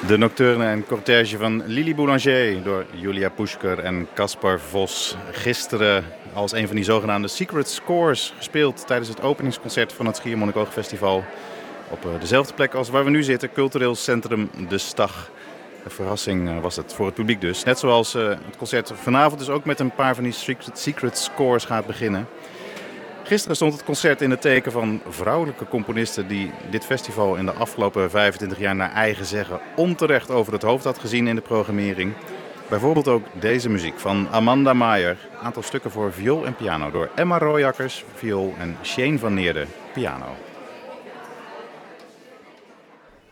De nocturne en cortège van Lili Boulanger door Julia Puschker en Caspar Vos. Gisteren als een van die zogenaamde secret scores gespeeld tijdens het openingsconcert van het Schiermonnikoog-festival. Op dezelfde plek als waar we nu zitten, cultureel centrum De Stag. Een verrassing was het voor het publiek dus. Net zoals het concert vanavond dus ook met een paar van die secret scores gaat beginnen. Gisteren stond het concert in het teken van vrouwelijke componisten die dit festival in de afgelopen 25 jaar naar eigen zeggen onterecht over het hoofd had gezien in de programmering. Bijvoorbeeld ook deze muziek van Amanda Maier. Een aantal stukken voor viool en piano door Emma Royakkers, viool en Shane van Neerden, piano.